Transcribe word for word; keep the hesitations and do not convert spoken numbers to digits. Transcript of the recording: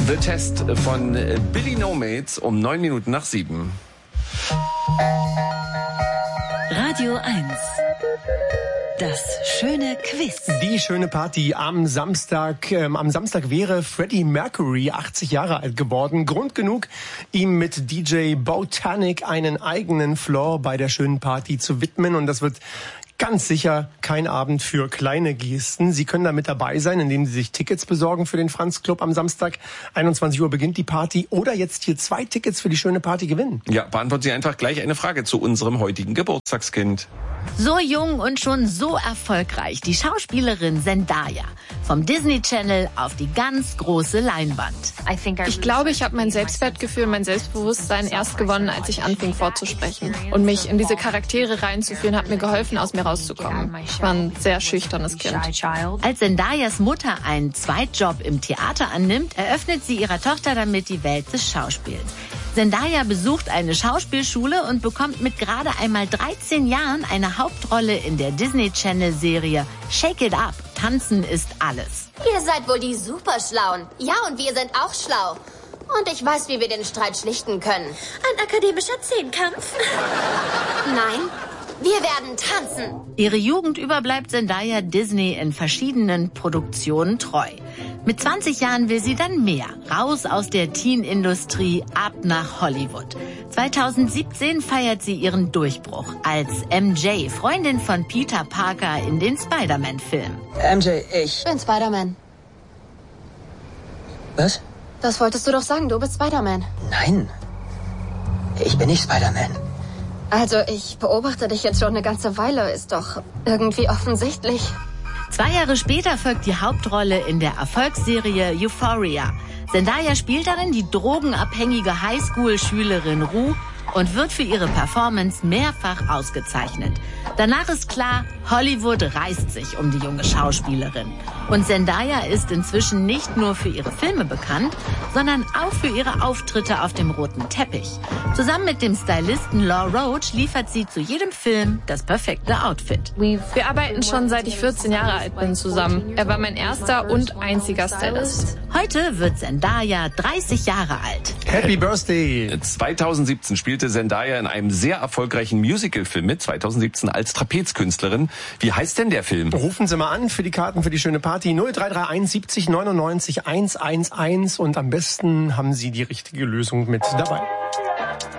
The Test von Billy No Mates um neun Minuten nach sieben. Radio eins. Das schöne Quiz. Die schöne Party am Samstag. Ähm, am Samstag wäre Freddie Mercury achtzig Jahre alt geworden. Grund genug, ihm mit D J Botanic einen eigenen Floor bei der schönen Party zu widmen. Und das wird ganz sicher kein Abend für kleine Gesten. Sie können da mit dabei sein, indem Sie sich Tickets besorgen für den Franz Club am Samstag. einundzwanzig Uhr beginnt die Party. Oder jetzt hier zwei Tickets für die schöne Party gewinnen. Ja, beantworten Sie einfach gleich eine Frage zu unserem heutigen Geburtstagskind. So jung und schon so erfolgreich. Die Schauspielerin Zendaya. Vom Disney Channel auf die ganz große Leinwand. Ich glaube, ich habe mein Selbstwertgefühl, mein Selbstbewusstsein erst gewonnen, als ich anfing vorzusprechen. Und mich in diese Charaktere reinzuführen, hat mir geholfen, aus mir rauszukommen. Ich war ein sehr schüchternes Kind. Als Zendayas Mutter einen Zweitjob im Theater annimmt, eröffnet sie ihrer Tochter damit die Welt des Schauspiels. Zendaya besucht eine Schauspielschule und bekommt mit gerade einmal dreizehn Jahren eine Hauptrolle in der Disney Channel Serie Shake It Up. Tanzen ist alles. Ihr seid wohl die Superschlauen. Ja, und wir sind auch schlau. Und ich weiß, wie wir den Streit schlichten können. Ein akademischer Zehnkampf? Nein, wir werden tanzen. Ihre Jugend über bleibt Zendaya Disney in verschiedenen Produktionen treu. Mit zwanzig Jahren will sie dann mehr. Raus aus der Teen-Industrie, ab nach Hollywood. zweitausendsiebzehn feiert sie ihren Durchbruch als M J, Freundin von Peter Parker in den Spider-Man-Filmen. M J, ich... Ich bin Spider-Man. Was? Das wolltest du doch sagen, du bist Spider-Man. Nein. Ich bin nicht Spider-Man. Also, ich beobachte dich jetzt schon eine ganze Weile. Ist doch irgendwie offensichtlich. Zwei Jahre später folgt die Hauptrolle in der Erfolgsserie Euphoria. Zendaya spielt darin die drogenabhängige Highschool-Schülerin Rue und wird für ihre Performance mehrfach ausgezeichnet. Danach ist klar, Hollywood reißt sich um die junge Schauspielerin. Und Zendaya ist inzwischen nicht nur für ihre Filme bekannt, sondern auch für ihre Auftritte auf dem roten Teppich. Zusammen mit dem Stylisten Law Roach liefert sie zu jedem Film das perfekte Outfit. Wir arbeiten schon seit ich vierzehn Jahre alt bin zusammen. Er war mein erster und einziger Stylist. Heute wird Zendaya dreißig Jahre alt. Happy Birthday! zweitausendsiebzehn spielte Zendaya in einem sehr erfolgreichen Musicalfilm mit, zweitausendsiebzehn als Trapezkünstlerin. Wie heißt denn der Film? Rufen Sie mal an für die Karten für die schöne Party null drei drei eins siebzig neunundneunzig hundertelf und am besten haben Sie die richtige Lösung mit dabei.